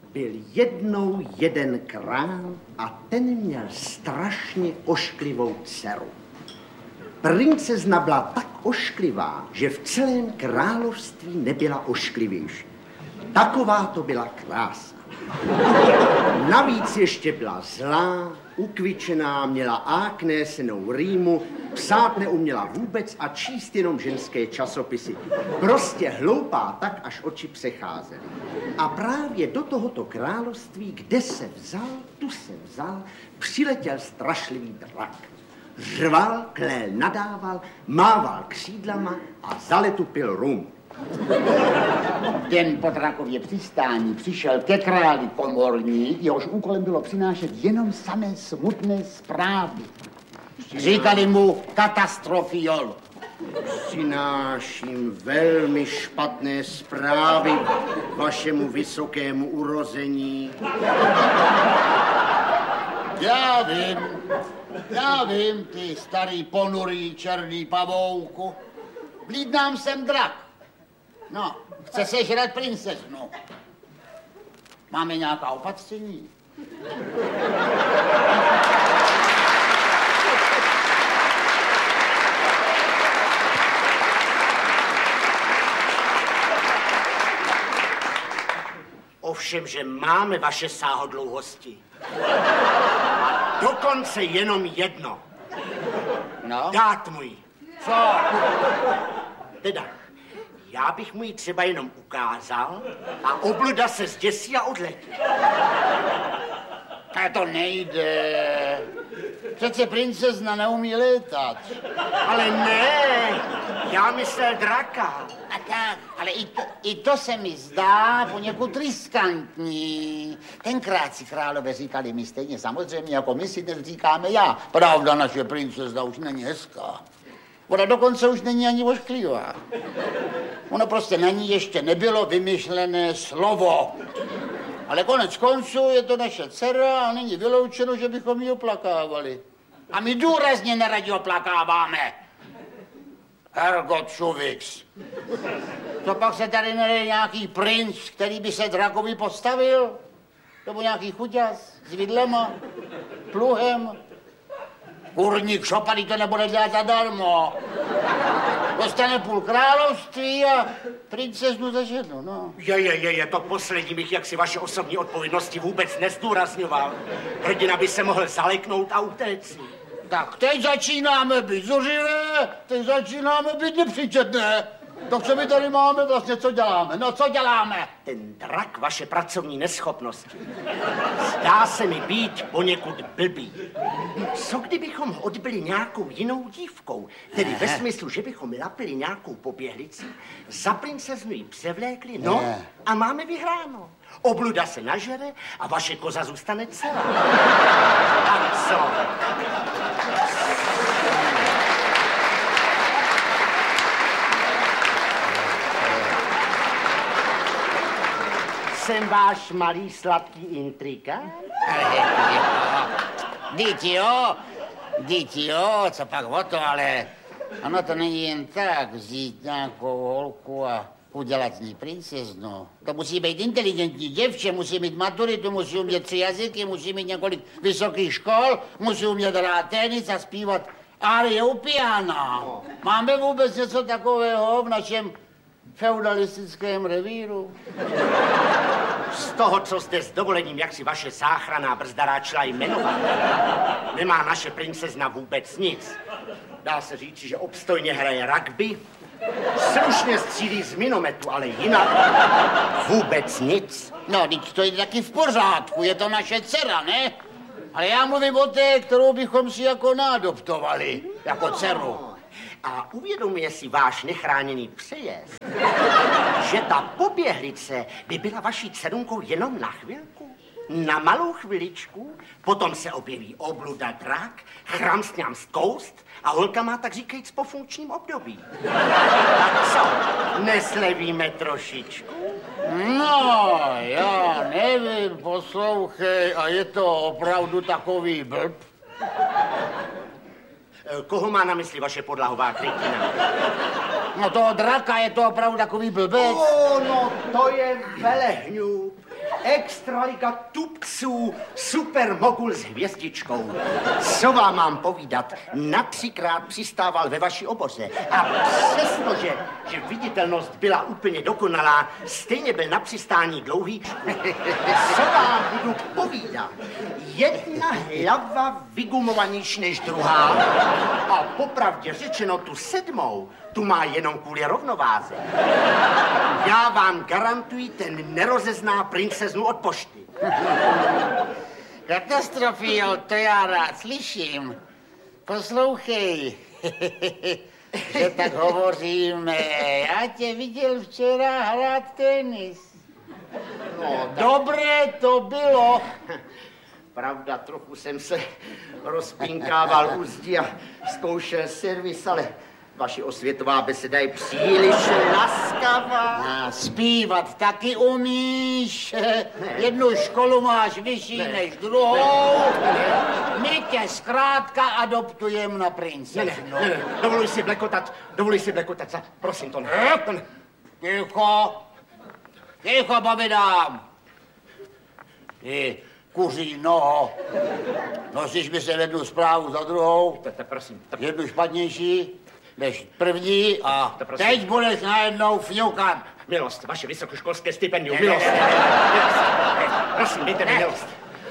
Byl jednou jeden král a ten měl strašně ošklivou dceru. Princezna byla tak ošklivá, že v celém království nebyla ošklivější. Taková to byla krása. Navíc ještě byla zlá, ukvičená, měla aknésenou rýmu, psát neuměla vůbec a číst jenom ženské časopisy. Prostě hloupá tak, až oči přecházely. A právě do tohoto království, kde se vzal, tu se vzal, přiletěl strašlivý drak. Řval, klél, nadával, mával křídlama a za letu pil rum. Den po drakově přistání přišel ke králi komorník, jehož úkolem bylo přinášet jenom samé smutné zprávy. Říkali mu katastrofiol. Přináším velmi špatné zprávy vašemu vysokému urození. Já vím, ty starý ponurý černý pavouku. Vlídnám sem drak. No, chce sežrat princeznu. Máme nějaká opatření? Ovšem, že máme vaše sáhodlouhosti. A dokonce jenom jedno. No? Dát mu ji. Co? Teda, já bych mu ji třeba jenom ukázal a obluda se zděsí a odletí. To nejde. Přece princezna neumí létat. Ale ne, já myslel draka. A tak, ale i to se mi zdá poněkud riskantní. Tenkrát si králové říkali mi stejně samozřejmě, jako my si dnes říkáme já. Pravda, naše princezna už není hezká. Ona dokonce už není ani ošklivá. Ono prostě na ní ještě nebylo vymyšlené slovo. Ale konec konců je to naše dcera a není vyloučeno, že bychom ji oplakávali. A my důrazně neradi oplakáváme. Ergot Šuvix. To pak se tady nejde nějaký princ, který by se drakovi postavil? Nebo nějaký chuťas s vidlema, pluhem? Kurník šopaný to nebude dělat zadarmo. Dostane půl království a princeznu za ženu, no. Je, to poslední bych jaksi vaše osobní odpovědnosti vůbec nezdůrazňoval. Hrdina by se mohl zaleknout a utéct. Tak teď začínáme být zuřivé, teď začínáme být nepříčetné. Tak co my tady máme vlastně, co děláme? No, co děláme? Ten drak vaše pracovní neschopnosti. Zdá se mi být poněkud blbý. Co kdybychom ho odbyli nějakou jinou dívkou? Tedy ve smyslu, že bychom lapili nějakou poběhlici, za princeznu ji převlékli, no a máme vyhráno. Obluda se nažere a vaše koza zůstane celá. Tak co? Jsem váš malý sladký intrika? Dítě jo, co pak o to, ale ono to není jen tak vzít nějakou holku a udělat z ní princeznu. To musí být inteligentní děvče, musí mít maturitu, musí umět 3 jazyky, musí mít několik vysokých škol, musí umět hrát tenis a zpívat árie u piana. Máme vůbec něco takového v našem feudalistickém revíru? Z toho, co jste s dovolením, jak si vaše záchranná brzda ráčila jmenovat, nemá naše princezna vůbec nic. Dá se říct, že obstojně hraje rugby, slušně střílí z minometu, ale jinak vůbec nic. No, teď to je taky v pořádku, je to naše dcera, ne? Ale já mluvím o té, kterou bychom si jako naadoptovali, jako dceru. A uvědomuje si váš nechráněný přejezd, že ta poběhlice by byla vaší dcerunkou jenom na chvilku, na malou chviličku, potom se objeví obluda drak, chramsňám zkoust a holka má tak říkajíc po funkčním období. Tak co, neslevíme trošičku? No, já nevím, poslouchej, a je to opravdu takový blb? Koho má na mysli vaše podlahová krytina? No toho draka, je to opravdu takový blbec. No to je velehňůb. Extraliga tupců, supermogul s hvězdičkou. Co vám mám povídat? Na 3krát přistával ve vaší oboře. A přestože, že viditelnost byla úplně dokonalá, stejně byl na přistání dlouhý. Co vám budu povídat? Jedna hlava vygumovanější než druhá. A popravdě řečeno tu 7. tu má jenom kvůli rovnováze. Já vám garantuji, ten nerozezná princeznu od pošty. Katastrofio, to já rád slyším. Poslouchej, že tak hovoříme. Já tě viděl včera hrát tenis. No, dobré to bylo. Pravda, trochu jsem se rozpinkával u zdi a zkoušel servis, ale vaše osvětová beseda je příliš laskavá. A zpívat taky umíš. Jednu školu máš vyšší než druhou. My tě zkrátka adoptujeme na princeznu. Ne. Dovoluj si blekotat, prosím, to ne. Ticho, povídám. Ty kuří noho. Nosíš mi se jednu zprávu za druhou. Prosím. Jednu špatnější než první a teď budeš najednou fňukat. Milost, vaše vysokoškolské stipendium, milost. Prosím, dejte mi milost.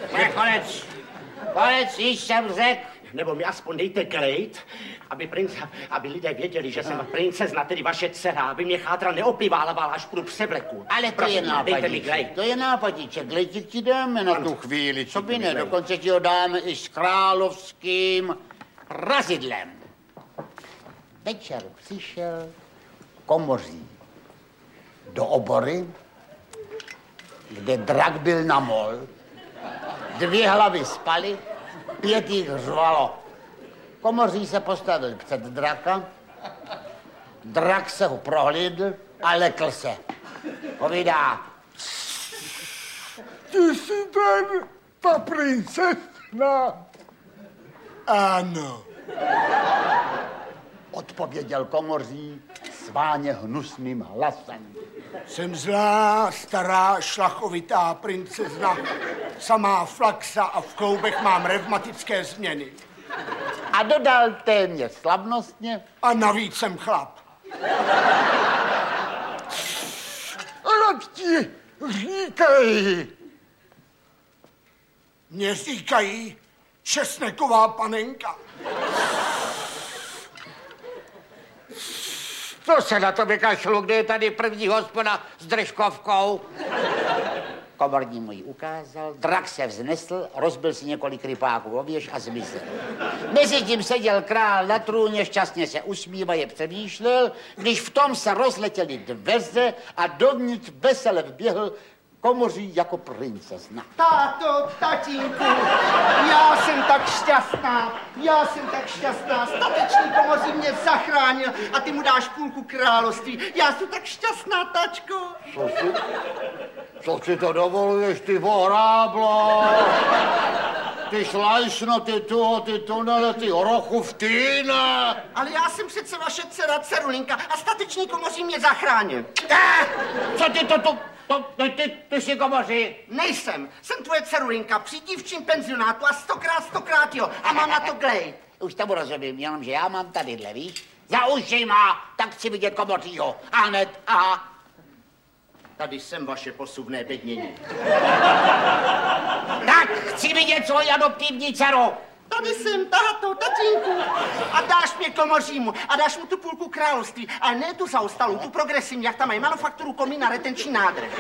Konec, již jsem řekl. Nebo mi aspoň dejte klejt, aby lidé věděli, že jsem princezna, tedy vaše dcera, aby mě chátra neoplivávala, až půjdu převleku. Ale to je nápadíček. To je nápadíček. Glejtík ti dáme na tu chvíli. Co by ne, dokonce ti ho dáme i s královským razidlem. Večer přišel komoří do obory, kde drak byl na mol. 2 hlavy spaly, 5 jich řvalo. Komoří se postavil před draka, drak se ho prohlídl a lekl se. Povídá. Ty jsi ta princezna? Ano. Odpověděl komoří sváně hnusným hlasem. Jsem zlá, stará, šlachovitá princezna. Samá flaxa a v kloubech mám revmatické změny. A dodal téměř slavnostně. A navíc jsem chlap. Jak ti říkají? Mně říkají česneková panenka. Co se na to vykašlu, kde je tady první hospoda s držkovkou? Komorní mu ji ukázal, drak se vznesl, rozbil si několik rypáků o věž a zmizel. Mezitím seděl král na trůně, šťastně se usmívaje přemýšlel, když v tom se rozletěly dveře a dovnitř vesele vběhl komoří jako princezna. Táto, tatínku, já jsem tak šťastná, statečný komoří mě zachránil a ty mu dáš půlku království. Já jsem tak šťastná, tačko. Co si to dovoluješ, ty vohráblo? Ty šlajšno, ty tunele, ty rochuftýne. Ale já jsem přece vaše dcera Cerulinka a statečný komoří mě zachránil. Co ty jsi komoří? Nejsem, jsem tvoje Cerulinka při dívčím penzionátu a 100krát jo a mám na to glejt. Už tomu rozumím, jenomže já mám tadyhle, víš? Za ušima, tak chci vidět komořího. A hned, aha. Tady jsem vaše posuvné bednění. Tak chci vidět svoji adoptivní dceru. Tady jsem, táto, tatínku. A dáš mě komořímu a dáš mu tu půlku království, ale ne tu zaostalou, tu progresivní, jak tam mají manufakturu, komín a retenční nádrž.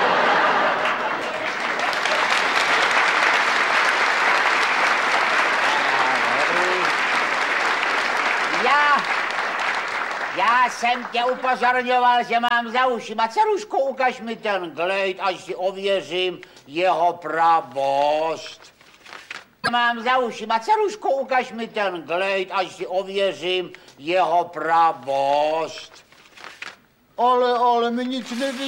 Já jsem tě upozorňoval, že mám za ušima. Ceruško, ukaž mi ten glejt, až si ověřím jeho pravost. Mám za ušima. Ceruško, ukaž mi ten glejt, až si ověřím jeho pravost. Ale my nic nevidíme.